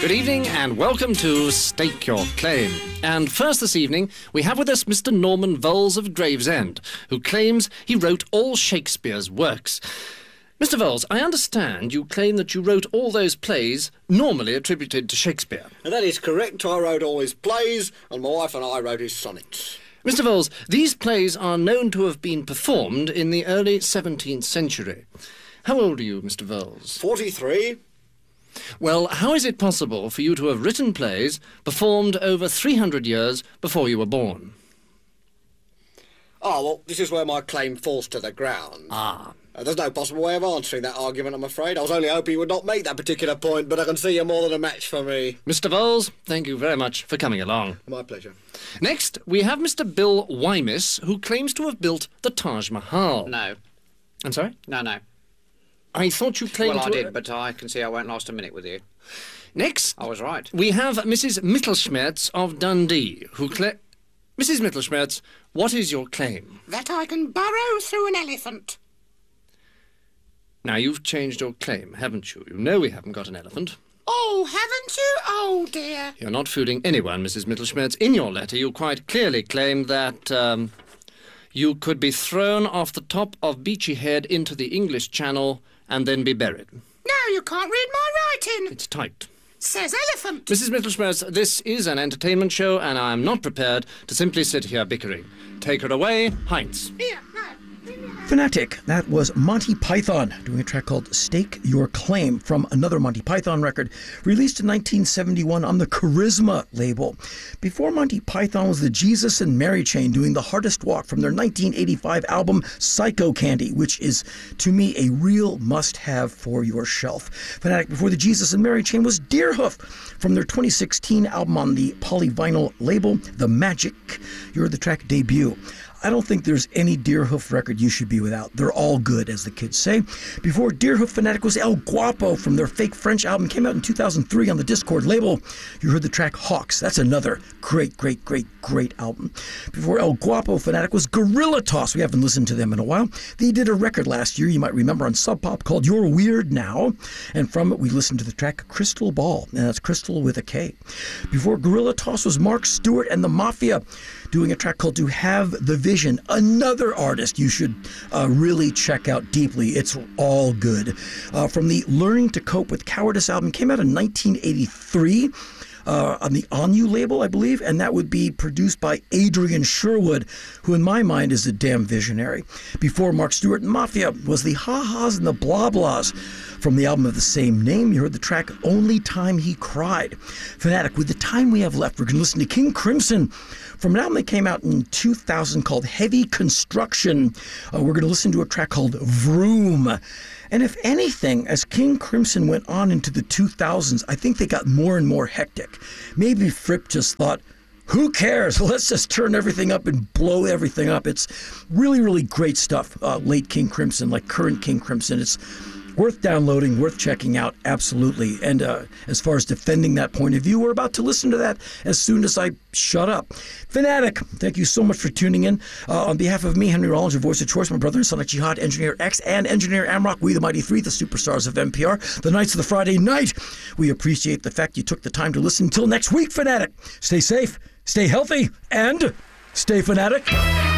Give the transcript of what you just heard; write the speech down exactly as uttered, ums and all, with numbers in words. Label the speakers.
Speaker 1: Good evening and welcome to Stake Your Claim. And first this evening, we have with us Mister Norman Vowles of Gravesend, who claims he wrote all Shakespeare's works. Mister Vowles, I understand you claim that you wrote all those plays normally attributed to Shakespeare.
Speaker 2: And that is correct. I wrote all his plays, and my wife and I wrote his sonnets.
Speaker 1: Mister Vowles, these plays are known to have been performed in the early seventeenth century. How old are you, Mister Vowles?
Speaker 2: Forty-three.
Speaker 1: Well, how is it possible for you to have written plays performed over three hundred years before you were born?
Speaker 2: Oh, well, this is where my claim falls to the ground.
Speaker 1: Ah.
Speaker 2: Uh, there's no possible way of answering that argument, I'm afraid. I was only hoping you would not make that particular point, but I can see you're more than a match for me.
Speaker 1: Mister Vowles, thank you very much for coming along.
Speaker 2: My pleasure.
Speaker 1: Next, we have Mister Bill Whymis, who claims to have built the Taj Mahal.
Speaker 3: No.
Speaker 1: I'm sorry?
Speaker 3: No, no.
Speaker 1: I thought you claimed
Speaker 3: Well, I
Speaker 1: to...
Speaker 3: did, but I can see I won't last a minute with you.
Speaker 1: Next,
Speaker 3: I was right.
Speaker 1: we have Missus Mittelschmerz of Dundee, who cla... Missus Mittelschmerz, what is your claim?
Speaker 4: That I can burrow through an elephant.
Speaker 1: Now, you've changed your claim, haven't you? You know we haven't got an elephant.
Speaker 4: Oh, haven't you? Oh, dear.
Speaker 1: You're not fooling anyone, Missus Mittelschmerz. In your letter, you quite clearly claim that um, you could be thrown off the top of Beachy Head into the English Channel and then be buried.
Speaker 4: Now you can't read my writing.
Speaker 1: It's typed.
Speaker 4: Says elephant.
Speaker 1: Missus Mittelschmerz, this is an entertainment show, and I'm not prepared to simply sit here bickering. Take her away, Heinz.
Speaker 4: Here, no.
Speaker 5: Fanatic, that was Monty Python, doing a track called Stake Your Claim from another Monty Python record, released in nineteen seventy-one on the Charisma label. Before Monty Python was the Jesus and Mary Chain doing The Hardest Walk from their nineteen eighty-five album Psycho Candy, which is, to me, a real must-have for your shelf. Fanatic before the Jesus and Mary Chain was Deerhoof from their twenty sixteen album on the Polyvinyl label, The Magic. You heard the track Debut. I don't think there's any Deerhoof record you should be without. They're all good, as the kids say. Before Deerhoof, Fanatic was El Guapo from their Fake French album. Came out in two thousand three on the Discord label. You heard the track Hawks. That's another great, great, great, great album. Before El Guapo, Fanatic was Gorilla Toss. We haven't listened to them in a while. They did a record last year, you might remember, on Sub Pop called You're Weird Now. And from it, we listened to the track Crystal Ball. And that's Crystal with a K. Before Gorilla Toss was Mark Stewart and the Mafia, doing a track called To Have the Vision, another artist you should uh, really check out deeply. It's all good. Uh, from the Learning to Cope with Cowardice album, came out in nineteen eighty-three. Uh, on the On You label, I believe, and that would be produced by Adrian Sherwood, who in my mind is a damn visionary. Before Mark Stewart and Mafia was the Ha-Has and the Blah Blahs. From the album of the same name, you heard the track Only Time He Cried. Fanatic, with the time we have left, we're going to listen to King Crimson from an album that came out in two thousand called Heavy Construction. Uh, we're going to listen to a track called Vroom. And if anything, as King Crimson went on into the two thousands, I think they got more and more hectic. Maybe Fripp just thought, who cares? Let's just turn everything up and blow everything up. It's really, really great stuff, uh, late King Crimson, like current King Crimson. It's worth downloading, worth checking out, absolutely. And uh, as far as defending that point of view, we're about to listen to that as soon as I shut up. Fanatic, thank you so much for tuning in. Uh, on behalf of me, Henry Rollins, your voice of choice, my brother and Sonic Jihad, Engineer X, and Engineer Amrock, we the Mighty Three, the superstars of N P R, the Knights of the Friday Night, we appreciate the fact you took the time to listen. Until next week, Fanatic, stay safe, stay healthy, and stay fanatic.